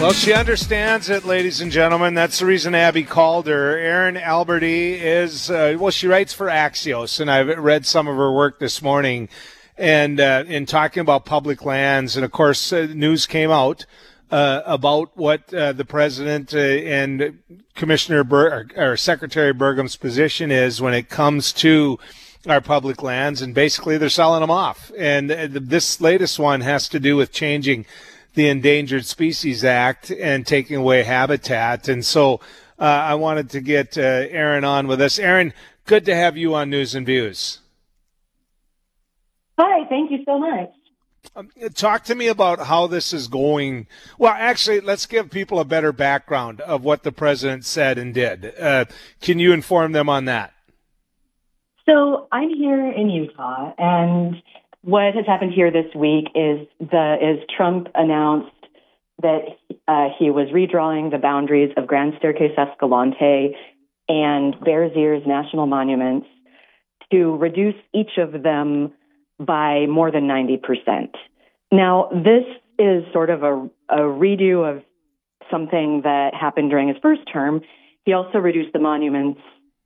Well, she understands it, ladies and gentlemen. That's the reason Abby called her. Erin Alberty is, she writes for Axios, and I've read some of her work this morning. And in talking about public lands, and of course, news came out about what the president and Commissioner or Secretary Burgum's position is when it comes to our public lands, and basically they're selling them off. And this latest one has to do with changing the Endangered Species Act and taking away habitat. And so I wanted to get Erin on with us. Erin, good to have you on News and Views. Hi, thank you so much. Talk to me about how this is going. Well, actually, let's give people a better background of what the president said and did. Can you inform them on that? So I'm here in Utah, and what has happened here this week is Trump announced that he was redrawing the boundaries of Grand Staircase Escalante and Bears Ears National Monuments to reduce each of them by more than 90%. Now, this is sort of a redo of something that happened during his first term. He also reduced the monuments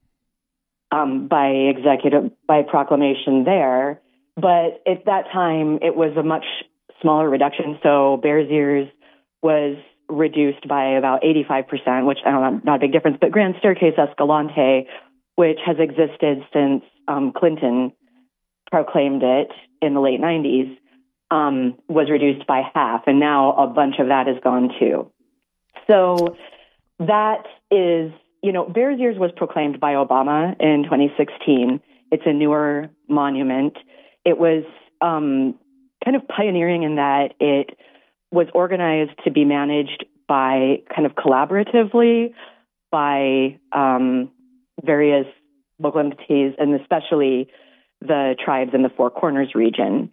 by proclamation there. But at that time, it was a much smaller reduction. So Bears Ears was reduced by about 85%, which I don't know, not a big difference. But Grand Staircase Escalante, which has existed since Clinton proclaimed it in the late 90s, was reduced by half. And now a bunch of that is gone too. So that is, Bears Ears was proclaimed by Obama in 2016. It's a newer monument. It was kind of pioneering in that it was organized to be managed by kind of collaboratively by various local entities, and especially the tribes in the Four Corners region.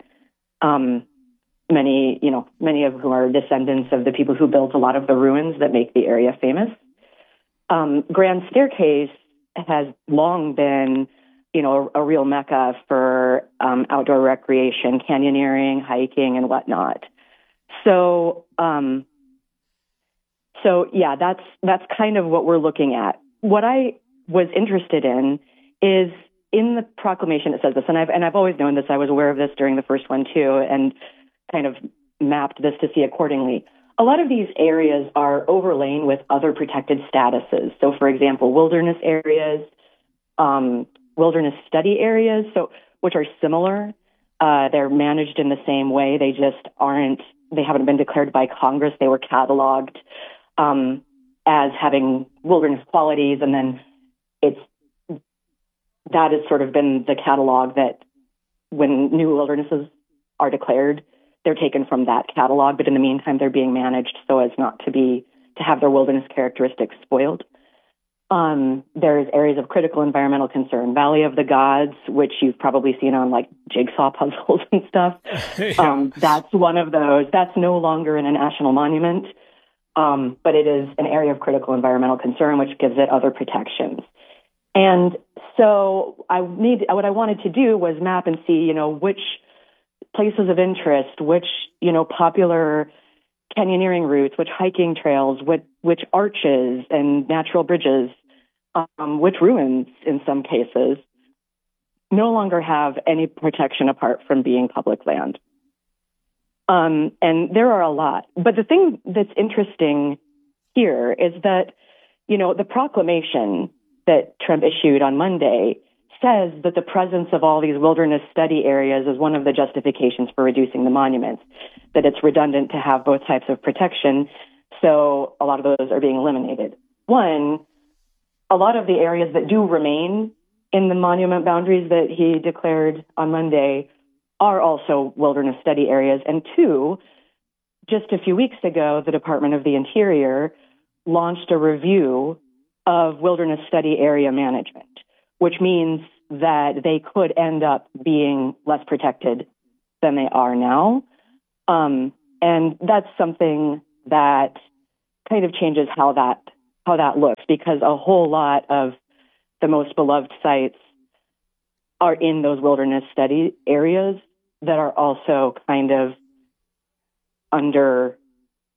Many of whom are descendants of the people who built a lot of the ruins that make the area famous. Grand Staircase has long been a real mecca for outdoor recreation, canyoneering, hiking, and whatnot. So yeah, that's kind of what we're looking at. What I was interested in is in the proclamation it says this, and I've always known this. I was aware of this during the first one too, and kind of mapped this to see accordingly. A lot of these areas are overlain with other protected statuses. So, for example, wilderness areas. Wilderness study areas, which are similar. They're managed in the same way. They haven't been declared by Congress. They were cataloged as having wilderness qualities, and then that has sort of been the catalog that when new wildernesses are declared, they're taken from that catalog. But in the meantime, they're being managed so as not to have their wilderness characteristics spoiled. There's areas of critical environmental concern, Valley of the Gods, which you've probably seen on like jigsaw puzzles and stuff. Yeah. That's one of those. That's no longer in a national monument, but it is an area of critical environmental concern, which gives it other protections. And so what I wanted to do was map and see, which places of interest, which, popular canyoneering routes, which hiking trails, which arches and natural bridges, which ruins in some cases no longer have any protection apart from being public land. And there are a lot. But the thing that's interesting here is that, the proclamation that Trump issued on Monday says that the presence of all these wilderness study areas is one of the justifications for reducing the monuments, that it's redundant to have both types of protection. So a lot of those are being eliminated. One, a lot of the areas that do remain in the monument boundaries that he declared on Monday are also wilderness study areas. And two, just a few weeks ago, the Department of the Interior launched a review of wilderness study area management, which means that they could end up being less protected than they are now. And that's something that kind of changes how that looks, because a whole lot of the most beloved sites are in those wilderness study areas that are also kind of under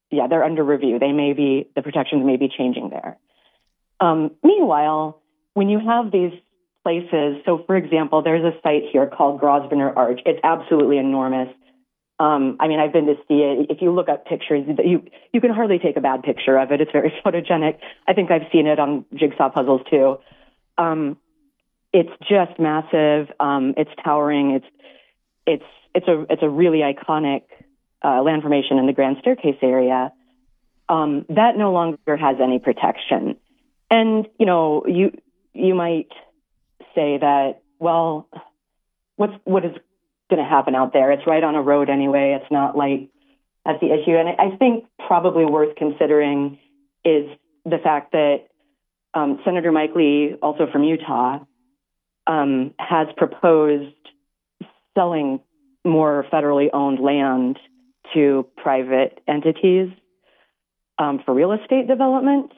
they're under review. The protections may be changing there. Meanwhile, when you have these places, so for example, there's a site here called Grosvenor Arch. It's absolutely enormous. I've been to see it. If you look up pictures, you can hardly take a bad picture of it. It's very photogenic. I think I've seen it on jigsaw puzzles too. It's just massive. It's towering. It's a really iconic land formation in the Grand Staircase area. That no longer has any protection. And, you might say that, well, what is going to happen out there? It's right on a road anyway. It's not like that's the issue. And I think probably worth considering is the fact that Senator Mike Lee, also from Utah, has proposed selling more federally owned land to private entities for real estate development.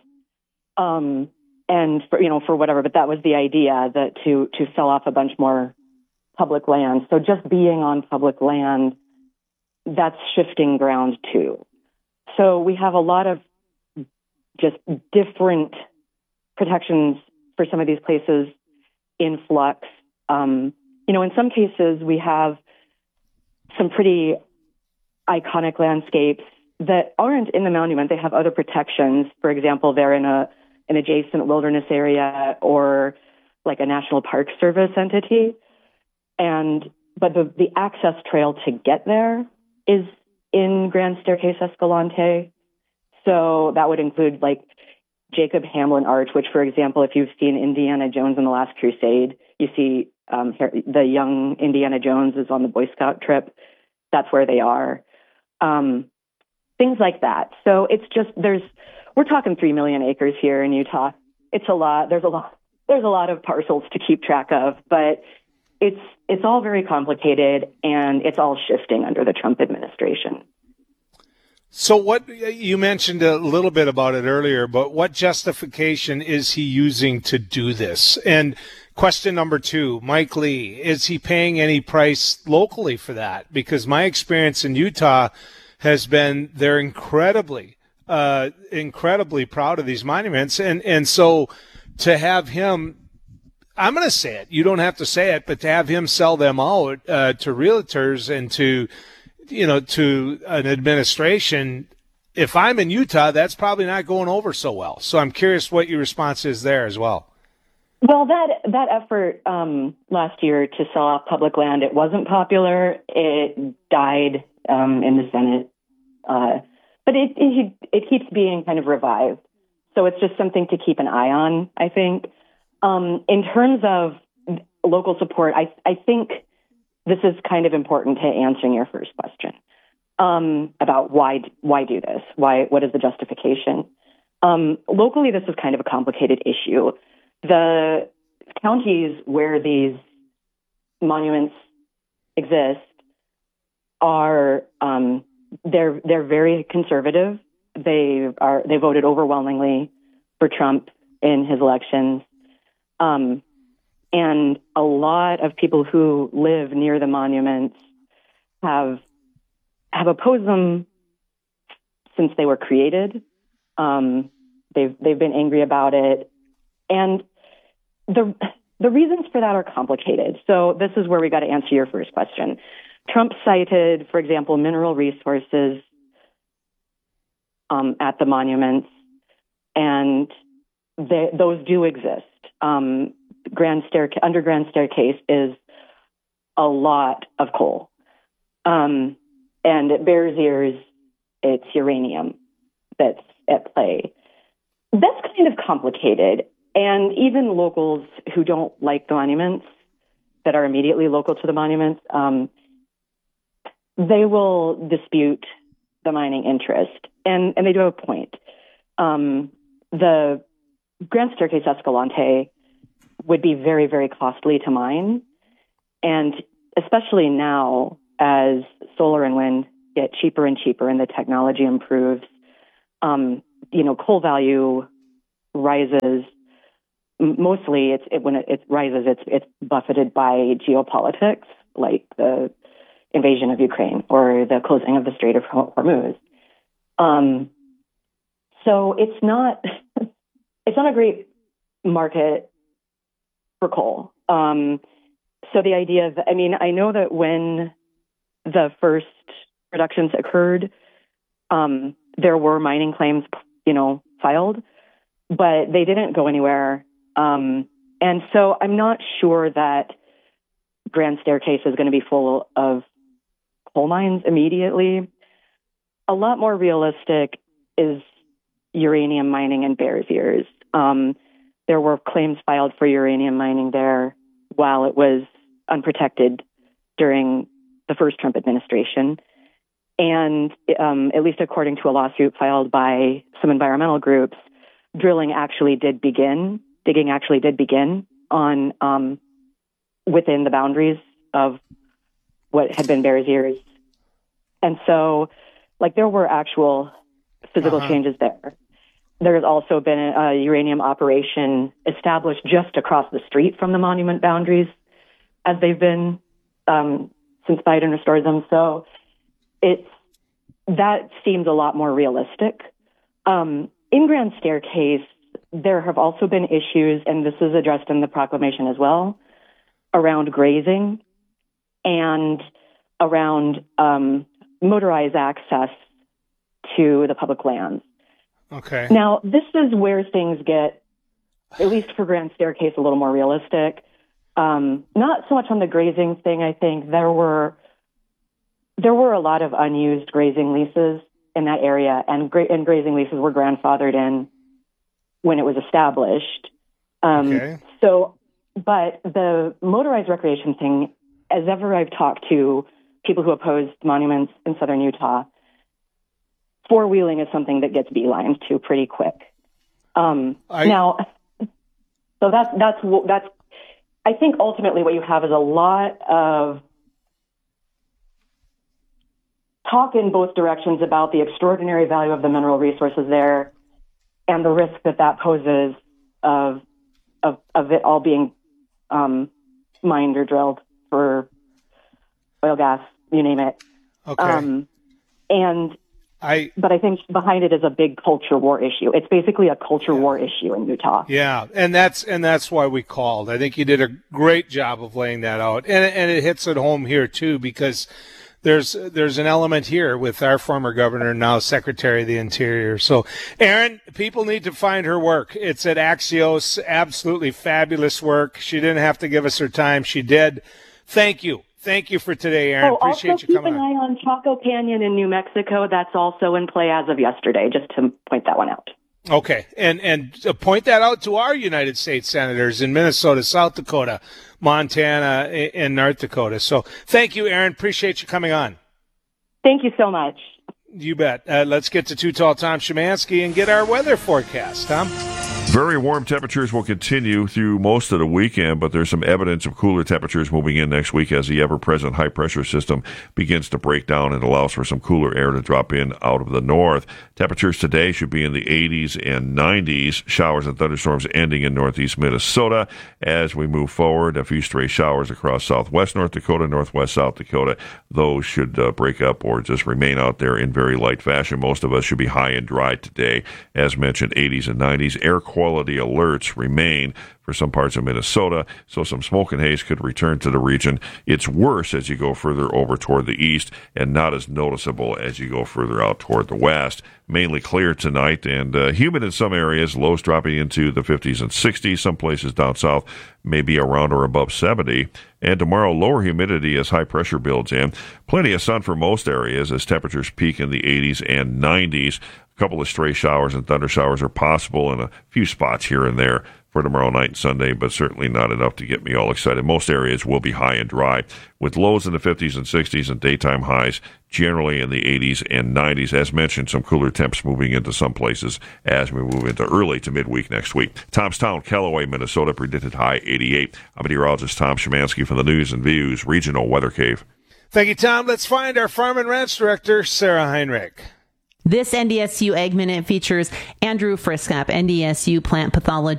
And for whatever, but that was the idea, that to sell off a bunch more public land. So just being on public land, that's shifting ground too. So we have a lot of just different protections for some of these places in flux. In some cases we have some pretty iconic landscapes that aren't in the monument. They have other protections. For example, they're in an adjacent wilderness area or like a National Park Service entity. But the access trail to get there is in Grand Staircase Escalante. So that would include like Jacob Hamlin Arch, which, for example, if you've seen Indiana Jones and the Last Crusade, you see the young Indiana Jones is on the Boy Scout trip. That's where they are. Things like that. So it's just, we're talking 3 million acres here in Utah. It's a lot. There's a lot of parcels to keep track of, but it's all very complicated, and it's all shifting under the Trump administration. So what you mentioned a little bit about it earlier, but what justification is he using to do this? And question number 2, Mike Lee, is he paying any price locally for that? Because my experience in Utah has been they're incredibly proud of these monuments. And so to have him, I'm going to say it, you don't have to say it, but to have him sell them out to realtors and to an administration, if I'm in Utah, that's probably not going over so well. So I'm curious what your response is there as well. Well, that effort last year to sell off public land, it wasn't popular. It died in the Senate. But it keeps being kind of revived. So it's just something to keep an eye on, I think. In terms of local support, I think this is kind of important to answering your first question about why do this? What is the justification? Locally, this is kind of a complicated issue. The counties where these monuments exist are they're very conservative. They voted overwhelmingly for Trump in his elections. And a lot of people who live near the monuments have opposed them since they were created. They've been angry about it. And the reasons for that are complicated. So this is where we got to answer your first question. Trump cited, for example, mineral resources at the monuments, and those do exist. Under Grand Staircase is a lot of coal. And at Bears Ears, it's uranium that's at play. That's kind of complicated. And even locals who don't like the monuments, that are immediately local to the monuments, they will dispute the mining interest. And they do have a point. The Grand Staircase Escalante would be very, very costly to mine. And especially now, as solar and wind get cheaper and cheaper and the technology improves, coal value rises. Mostly, when it rises, it's buffeted by geopolitics, like the invasion of Ukraine or the closing of the Strait of Hormuz. So it's not a great market for coal. So the idea that, I know that when the first reductions occurred, there were mining claims, filed, but they didn't go anywhere. And so I'm not sure that Grand Staircase is going to be full of coal mines immediately. A lot more realistic is uranium mining in Bears Ears. There were claims filed for uranium mining there while it was unprotected during the first Trump administration. And at least according to a lawsuit filed by some environmental groups, digging actually did begin on within the boundaries of what had been Bears Ears. And so, there were actual physical changes there. There's also been a uranium operation established just across the street from the monument boundaries, as they've been since Biden restored them. So that seems a lot more realistic. In Grand Staircase, there have also been issues, and this is addressed in the proclamation as well, around grazing and around motorized access to the public lands. Okay. Now, this is where things get, at least for Grand Staircase, a little more realistic. Not so much on the grazing thing. I think there were a lot of unused grazing leases in that area, and grazing leases were grandfathered in when it was established. Okay. So, but the motorized recreation thing, as ever I've talked to people who opposed monuments in southern Utah, four-wheeling is something that gets beelined to pretty quick. Now, so that's. I think ultimately what you have is a lot of talk in both directions about the extraordinary value of the mineral resources there and the risk that poses of it all being mined or drilled for oil, gas, you name it. Okay. But I think behind it is a big culture war issue. It's basically a culture war issue in Utah. Yeah, and that's why we called. I think you did a great job of laying that out, and it hits at home here too, because there's an element here with our former governor, now Secretary of the Interior. So, Erin, people need to find her work. It's at Axios. Absolutely fabulous work. She didn't have to give us her time. She did. Thank you. Thank you for today, Erin. Appreciate you coming on. Also keep an eye on Chaco Canyon in New Mexico. That's also in play as of yesterday, just to point that one out. Okay, and point that out to our United States senators in Minnesota, South Dakota, Montana, and North Dakota. So thank you, Erin. Appreciate you coming on. Thank you so much. You bet. Let's get to Too Tall Tom Szymanski and get our weather forecast. Tom? Very warm temperatures will continue through most of the weekend, but there's some evidence of cooler temperatures moving in next week as the ever-present high-pressure system begins to break down and allows for some cooler air to drop in out of the north. Temperatures today should be in the 80s and 90s. Showers and thunderstorms ending in northeast Minnesota. As we move forward, a few stray showers across southwest North Dakota, northwest South Dakota. Those should break up or just remain out there in very light fashion. Most of us should be high and dry today. As mentioned, 80s and 90s. Air quality alerts remain for some parts of Minnesota, so some smoke and haze could return to the region. It's worse as you go further over toward the east and not as noticeable as you go further out toward the west. Mainly clear tonight and humid in some areas, lows dropping into the 50s and 60s. Some places down south may be around or above 70. And tomorrow, lower humidity as high pressure builds in. Plenty of sun for most areas as temperatures peak in the 80s and 90s. A couple of stray showers and thunder showers are possible in a few spots here and there for tomorrow night and Sunday, but certainly not enough to get me all excited. Most areas will be high and dry, with lows in the 50s and 60s and daytime highs generally in the 80s and 90s. As mentioned, some cooler temps moving into some places as we move into early to midweek next week. Thomastown, Callaway, Minnesota, predicted high 88. I'm meteorologist Tom Szymanski from the News and Views Regional Weather Cave. Thank you, Tom. Let's find our Farm and Ranch Director, Sarah Heinrich. This NDSU Ag Minute features Andrew Friskop, NDSU plant pathologist